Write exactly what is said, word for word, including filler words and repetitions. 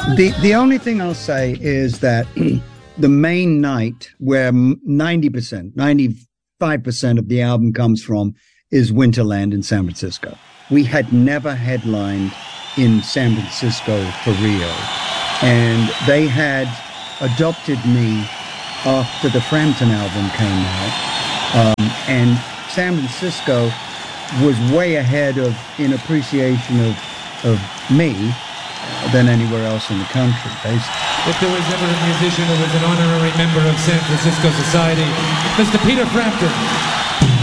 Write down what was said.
The the only thing I'll say is that the main night where ninety percent, ninety-five percent of the album comes from is Winterland in San Francisco. We had never headlined in San Francisco for Rio. And they had adopted me after the Frampton album came out. Um, and San Francisco was way ahead of, in appreciation of, of me, than anywhere else in the country, basically. If there was ever a musician who was an honorary member of San Francisco society, Mister Peter Frampton.